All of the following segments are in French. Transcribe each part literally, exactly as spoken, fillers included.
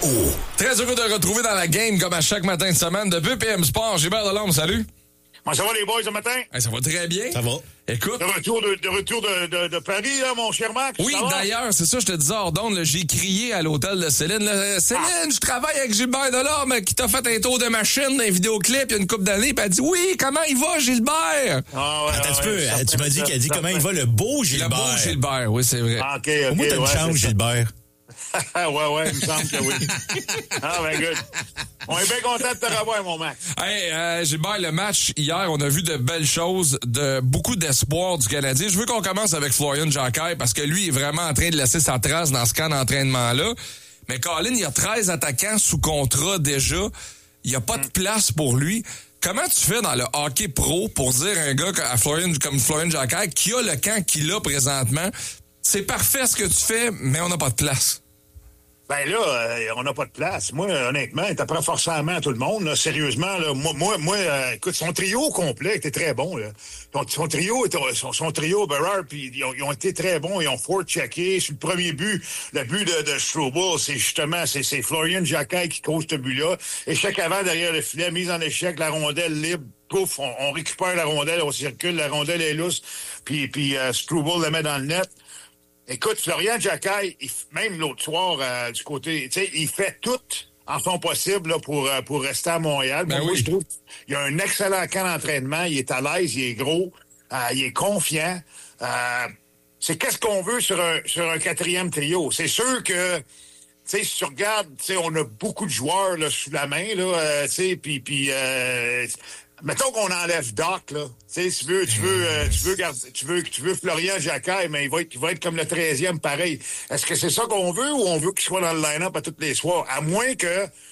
Très heureux de retrouver dans la game, comme à chaque matin de semaine, de B P M Sport. Gilbert Delorme, salut. Comment ça va les boys ce matin? Hey, ça va très bien. Ça va. Écoute. De retour de, de, retour de, de, de Paris, là, mon cher Max? Oui, d'ailleurs, c'est ça, je te disais hors d'onde, là, j'ai crié à l'hôtel de Céline. Là, Céline, ah. je travaille avec Gilbert Delorme qui t'a fait un tour de machine dans un vidéoclip il y a une couple d'années, puis elle dit oui, comment il va, Gilbert? Ah ouais, Attends, ouais, tu, ouais, peux, tu m'as dit qu'elle dit comment il va le beau Gilbert. Le beau Gilbert, oui, c'est vrai. Ah, OK, OK. Au moins, t'as une ouais, chance, Gilbert. ouais, ouais, il me semble que oui. Ah, ben, good. On est bien content de te revoir, mon Max. Hey, euh, Gilbert, le match hier, on a vu de belles choses, de beaucoup d'espoir du Canadien. Je veux qu'on commence avec Florian Jacquet parce que lui est vraiment en train de laisser sa trace dans ce camp d'entraînement-là. Mais Colin, il y a treize attaquants sous contrat déjà. Il n'y a pas de place pour lui. Comment tu fais dans le hockey pro pour dire à un gars à Florian, comme Florian Jacquet qui a le camp qu'il a présentement, c'est parfait ce que tu fais, mais on n'a pas de place? Ben là, euh, on n'a pas de place. Moi, honnêtement, il t'apprend forcément à tout le monde. Là, sérieusement, là, moi, moi, moi euh, écoute, son trio complet était très bon. Là. Son, son trio, son, son trio, Berard, puis ils ont, ils ont été très bons. Ils ont fort-checké. Sur le premier but, le but de, de Struble, c'est justement, c'est, c'est Florian Jacquet qui cause ce but-là. Échec avant derrière le filet, mise en échec, la rondelle libre. Pouf, on, on récupère la rondelle, on circule, la rondelle est lousse, puis, puis euh, Struble la met dans le net. Écoute, Florian Jacquet, il, même l'autre soir, euh, du côté, tu sais, il fait tout en son possible là, pour, euh, pour rester à Montréal. Ben moi, oui. je trouve qu'il a un excellent camp d'entraînement. Il est à l'aise, il est gros, euh, il est confiant. Euh, c'est qu'est-ce qu'on veut sur un, sur un quatrième trio. C'est sûr que, tu sais, si tu regardes, tu sais, on a beaucoup de joueurs là, sous la main, là, euh, tu sais, puis... puis euh, mettons qu'on enlève Doc, là. Tu sais, tu veux, tu veux, euh, tu veux garder, tu veux, tu veux Florian Jacquet, mais il va être, il va être comme le treizième pareil. Est-ce que c'est ça qu'on veut ou on veut qu'il soit dans le line-up à tous les soirs? À moins que,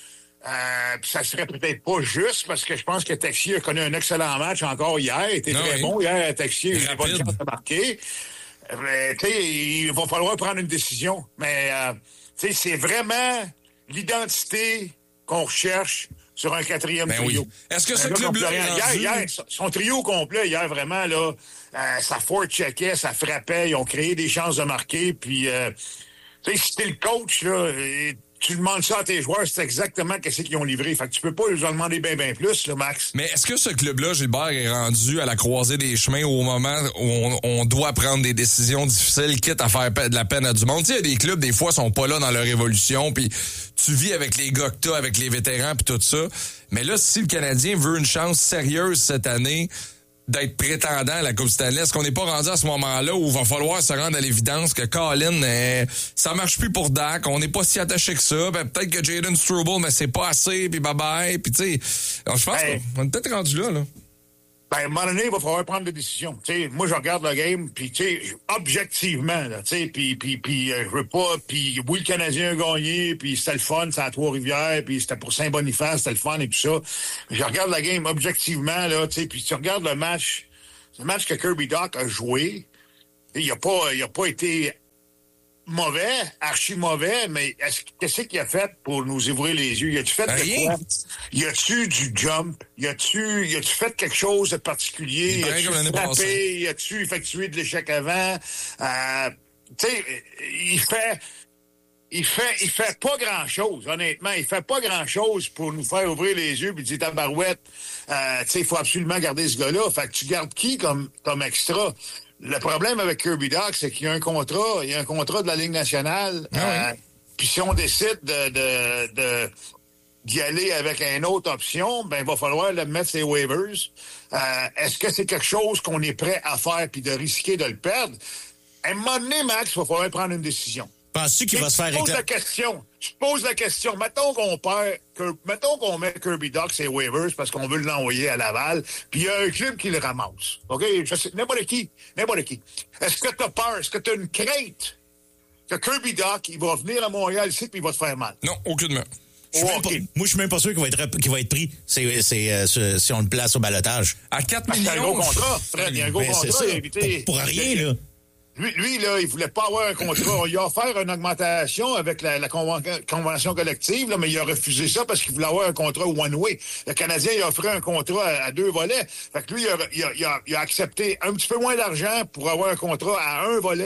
euh, ça serait peut-être pas juste parce que je pense que Texier a connu un excellent match encore hier. Il était non, très oui. bon hier, Texier. Il a pas de chance de marquer. Mais, tu sais, il va falloir prendre une décision. Mais, euh, tu sais, c'est vraiment l'identité qu'on recherche sur un quatrième ben trio. Oui. Est-ce que ce club-là... Hier, hier, son trio complet, hier, vraiment, là, euh, ça fort-checkait, ça frappait, ils ont créé des chances de marquer, puis, euh, tu sais, si t'es le coach, là, tu demandes ça à tes joueurs, c'est exactement qu'est-ce qu'ils ont livré. Fait que tu peux pas leur demander bien, bien plus, là, Max. Mais est-ce que ce club-là, Gilbert, est rendu à la croisée des chemins au moment où on, on doit prendre des décisions difficiles, quitte à faire de la peine à du monde? Tu sais, il y a des clubs, des fois, sont pas là dans leur évolution, puis tu vis avec les gars que t'as, avec les vétérans, puis tout ça. Mais là, si le Canadien veut une chance sérieuse cette année d'être prétendant à la Coupe Stanley, est-ce qu'on n'est pas rendu à ce moment-là où il va falloir se rendre à l'évidence que Colin, euh, ça marche plus pour Dak, on n'est pas si attaché que ça, ben, peut-être que Jayden Struble, mais c'est pas assez, puis bye-bye, puis tu sais, je pense hey. qu'on est peut-être rendu là, là. Ben, à un moment donné, il va falloir prendre des décisions. T'sais, moi, je regarde le game, puis tu sais, objectivement, là, tu sais, puis puis puis euh, je veux pas, puis oui, le Canadien a gagné, puis c'était le fun, c'était à Trois-Rivières, puis c'était pour Saint-Boniface, c'était le fun et tout ça. Je regarde la game objectivement, là, tu sais, puis tu regardes le match, le match que Kirby Dach a joué, il a pas, il a pas été mauvais, archi mauvais, mais est-ce, qu'est-ce qu'il a fait pour nous ouvrir les yeux? Y a-tu fait de quoi? Y a-tu du jump? Y a-tu, y a-tu fait quelque chose de particulier? Y a-tu frappé? Y a-tu effectué de l'échec avant? Euh, tu sais, il fait, il fait, il fait pas grand-chose, honnêtement. Il fait pas grand-chose pour nous faire ouvrir les yeux puis dire tabarouette, euh, tu sais, il faut absolument garder ce gars-là. Fait que tu gardes qui comme, comme extra? Le problème avec Kirby Dach, c'est qu'il y a un contrat, il y a un contrat de la Ligue nationale. Ah euh, oui. Puis si on décide de, de, de d'y aller avec une autre option, ben il va falloir le mettre ses waivers. Euh, est-ce que c'est quelque chose qu'on est prêt à faire puis de risquer de le perdre? À un moment donné, Max, il va falloir prendre une décision. Penses-tu qu'il va se faire réclamer? Je pose la question. Je pose la question. Mettons qu'on perd, mettons qu'on met Kirby Dach ses waivers parce qu'on veut l'envoyer à Laval, puis il y a un club qui le ramasse. OK? Je sais, n'importe qui. N'importe qui. Est-ce que tu as peur? Est-ce que tu as une crainte que Kirby Dach, il va venir à Montréal ici puis il va te faire mal? Non, aucunement. Je oh, okay. pas, moi, je suis même pas sûr qu'il va être, qu'il va être pris c'est, c'est, euh, si on le place au balotage. À quatre millions. C'est un gros contrat, Fred. Il y a un gros ben, contrat. Ça, évité, pour, pour rien, là. Lui, lui, là, il voulait pas avoir un contrat. On lui a offert une augmentation avec la, la conven- convention collective, là, mais il a refusé ça parce qu'il voulait avoir un contrat one-way. Le Canadien, il a offert un contrat à, à deux volets. Fait que lui, il a, il, a, il, a, il a accepté un petit peu moins d'argent pour avoir un contrat à un volet.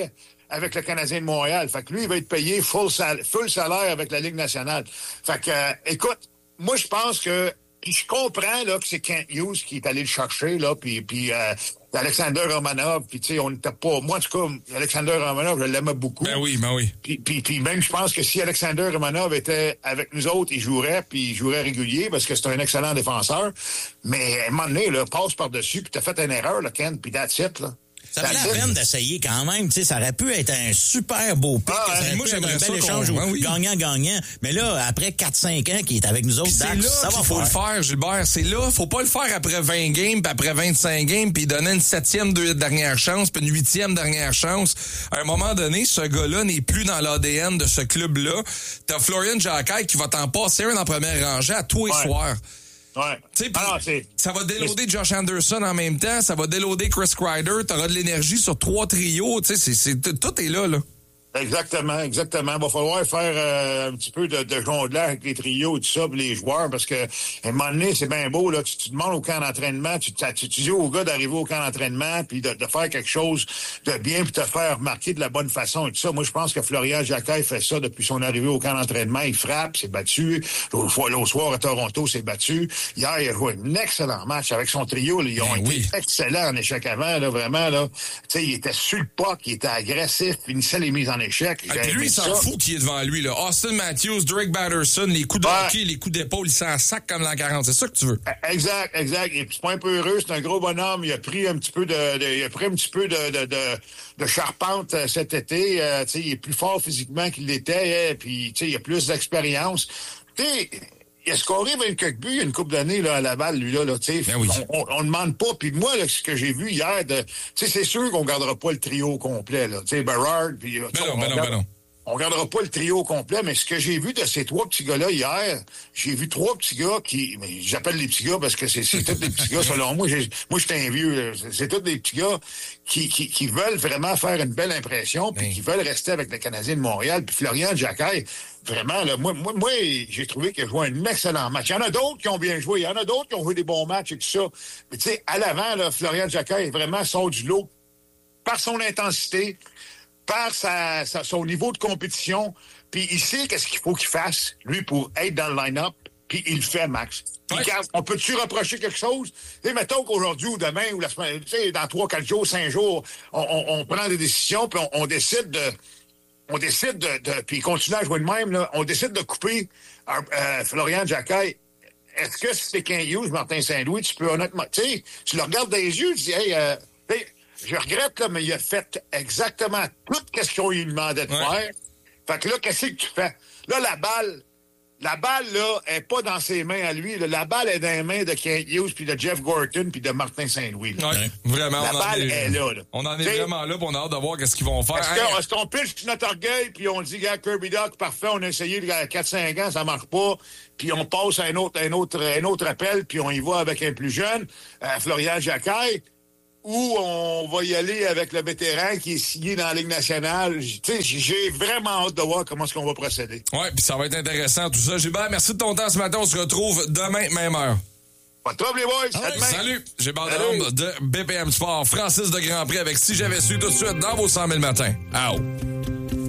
avec le Canadien de Montréal. Fait que lui, il va être payé full, sal- full salaire avec la Ligue nationale. Fait que, euh, écoute, moi, je pense que... Puis je comprends là que c'est Kent Hughes qui est allé le chercher, là, puis... puis euh, Alexander Romanov, puis tu sais, on n'était pas... Moi, en tout cas, Alexander Romanov, je l'aimais beaucoup. Ben oui, ben oui. Puis, puis, puis même, je pense que si Alexander Romanov était avec nous autres, il jouerait, puis il jouerait régulier, parce que c'est un excellent défenseur. Mais à un moment donné, là, passe par-dessus, puis t'as fait une erreur, là, Ken, puis that's it, là. Ça valait la peine d'essayer quand même, tu sais, ça aurait pu être un super beau pic, ah, ça aurait moi, pu être j'aimerais un ça bel qu'on- échange ouais, oui. gagnant-gagnant. Mais là, après quatre cinq ans qu'il est avec nous autres, Puis c'est Dax, là ça va qu'il faut le faire. faire, Gilbert. C'est là, faut pas le faire après vingt games, puis après vingt-cinq games, puis donner une septième deux dernière chance, puis une huitième dernière chance. À un moment donné, ce gars-là n'est plus dans l'A D N de ce club-là. T'as Florian Jacquet qui va t'en passer un en première rangée à tous les Ouais. soirs. Ouais. Tu sais, Ah, c'est... ça va déloader Josh Anderson en même temps, ça va déloader Chris Kreider, t'auras de l'énergie sur trois trios, tu sais, c'est, c'est, tout est là, là. Exactement, exactement. Il va falloir faire euh, un petit peu de, de jonglage avec les trios et tout ça, puis les joueurs, parce que à un moment donné, c'est bien beau, là, tu, tu demandes au camp d'entraînement, tu, tu, tu dis au gars d'arriver au camp d'entraînement, puis de, de faire quelque chose de bien, puis te faire remarquer de la bonne façon et tout ça. Moi, je pense que Florian Jacquet fait ça depuis son arrivée au camp d'entraînement. Il frappe, s'est battu. L'autre fois, l'autre soir à Toronto, s'est battu. Hier, il a joué un excellent match avec son trio. Là. Ils ont Ben été oui. excellents en échec avant, là, vraiment. Là. Tu sais, il était sur le puck, il était agressif, finissait les mises en échec. Ah, puis lui, il s'en ça. fout qui est devant lui, là. Austin Matthews, Drake Batterson, les coups de Ouais. hockey, les coups d'épaule, il s'en sac comme l'an quarante. C'est ça que tu veux. Exact, exact. Et puis c'est pas un peu heureux, c'est un gros bonhomme. Il a pris un petit peu de, de il a pris un petit peu de de, de, de charpente euh, cet été. Euh, tu sais, il est plus fort physiquement qu'il l'était. Hein, puis tu sais, il a plus d'expérience. Tu sais, il a scoré vingt-quatre buts il y a une couple d'années là à Laval, lui là. là tu sais, Ben oui. on, on, on demande pas. Puis moi, là, ce que j'ai vu hier, de, tu sais, c'est sûr qu'on gardera pas le trio complet là. Tu sais, Berard. Puis tu sais, Ben non, on ben non, garde- ben non. On regardera pas le trio complet, mais ce que j'ai vu de ces trois petits gars-là hier, j'ai vu trois petits gars qui... mais j'appelle les petits gars parce que c'est, c'est tous des petits gars, selon moi. J'ai, moi, j'étais un vieux. là. C'est, c'est tous des petits gars qui, qui, qui veulent vraiment faire une belle impression puis Oui. qui veulent rester avec le Canadien de Montréal. Puis Florian Jacquet, vraiment, là, moi, moi, moi, j'ai trouvé qu'il a joué un excellent match. Il y en a d'autres qui ont bien joué. Il y en a d'autres qui ont joué des bons matchs et tout ça. Mais tu sais, à l'avant, là, Florian Jacquet vraiment sort du lot par son intensité, par sa, sa- son niveau de compétition, puis il sait qu'est-ce qu'il faut qu'il fasse, lui, pour être dans le line-up, puis il le fait, Max. Puis Ouais. quand- on peut-tu reprocher quelque chose? Tu sais, mettons qu'aujourd'hui ou demain, ou la semaine, tu sais, dans trois, quatre jours, cinq jours, on, on- on prend des décisions, puis on, on décide de... On décide de... de puis il continue à jouer de même, là, on décide de couper euh, euh, Florian Jacquet. Est-ce que si c'est Kent Hughes, Martin Saint-Louis, tu peux honnêtement... Tu sais, tu le regardes dans les yeux, tu dis, hey, euh, tu sais, je regrette, là, mais il a fait exactement tout ce qu'on lui demandait de Ouais. faire. Fait que là, qu'est-ce que tu fais? Là, la balle, la balle, là, est pas dans ses mains à lui. là. La balle est dans les mains de Kent Hughes, puis de Jeff Gorton, puis de Martin Saint-Louis. là. Ouais, Ouais. vraiment. La on en balle est, est là, là. On en est T'sais, vraiment là, puis on a hâte de voir qu'est-ce qu'ils vont faire. Est-ce Hey, qu'on, est-ce qu'on pitch notre orgueil, puis on dit, gars, Kirby Doc, parfait, on a essayé il y a quatre cinq ans, ça marche pas, puis on passe à un autre, un autre, un autre appel, puis on y va avec un plus jeune, euh, Florian Jacquet, ou on va y aller avec le vétéran qui est signé dans la Ligue nationale. J- Tu sais, j'ai vraiment hâte de voir comment est-ce qu'on va procéder. Ouais, puis ça va être intéressant tout ça. Gilbert, merci de ton temps ce matin. On se retrouve demain, même heure. Pas de trouble, les boys. À demain. Salut, Gilbert Salut. Delorme de B P M Sport. Francis de Grand Prix avec Si j'avais su tout de suite dans vos cent mille matins. Out.